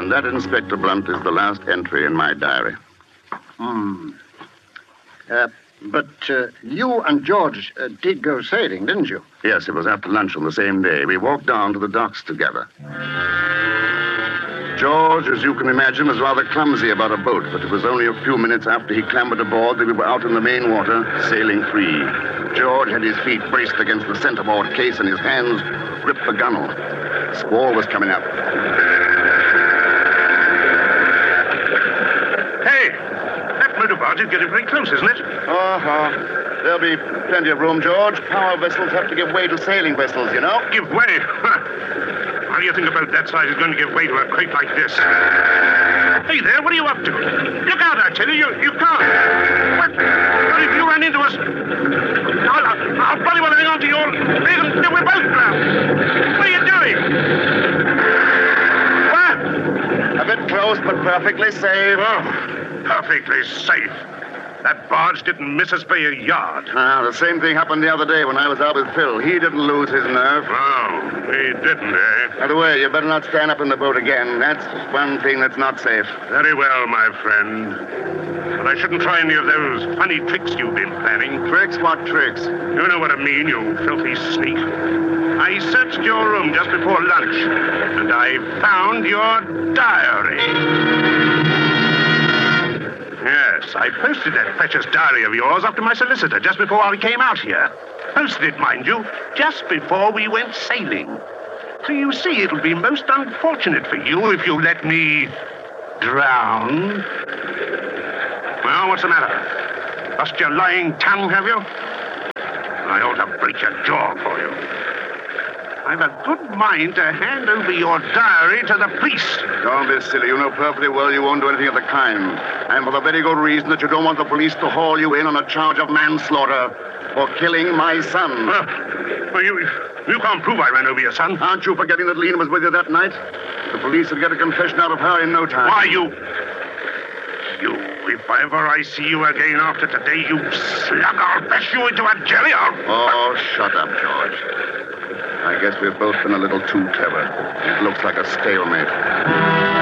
And that, Inspector Blunt, is the last entry in my diary. But you and George did go sailing, didn't you? Yes, it was after lunch on the same day. We walked down to the docks together. George, as you can imagine, was rather clumsy about a boat, but it was only a few minutes after he clambered aboard that we were out in the main water, sailing free. George had his feet braced against the centerboard case and his hands gripped the gunwale. A squall was coming up. Hey, that motor barge is getting very close, isn't it? There'll be plenty of room, George. Power vessels have to give way to sailing vessels, you know. Give way? How do you think about that size is going to give way to a crate like this? Hey there, what are you up to? Look out, I tell you, you can't. What if you run into us? I'll bloody well hang on to your leg until we're both drowned. What are you doing? What? A bit close, but perfectly safe. Oh, perfectly safe. That barge didn't miss us by a yard. The same thing happened the other day when I was out with Phil. He didn't lose his nerve. Oh, he didn't, eh? By the way, you better not stand up in the boat again. That's one thing that's not safe. Very well, my friend. But I shouldn't try any of those funny tricks you've been planning. Tricks? What tricks? You know what I mean, you filthy sneak. I searched your room just before lunch, and I found your diary. Yes, I posted that precious diary of yours up to my solicitor just before I came out here. Posted it, mind you, just before we went sailing. So you see, it'll be most unfortunate for you if you let me drown. Well, what's the matter? Lost your lying tongue, have you? I ought to break your jaw for you. I've a good mind to hand over your diary to the police. Don't be silly. You know perfectly well you won't do anything of the kind. And for the very good reason that you don't want the police to haul you in on a charge of manslaughter for killing my son. Well, you can't prove I ran over your son. Aren't you forgetting that Lena was with you that night? The police will get a confession out of her in no time. Why, you, if ever I see you again after today, you slug, I'll bash you into a jelly. Oh, shut up, George. I guess we've both been a little too clever. It looks like a stalemate.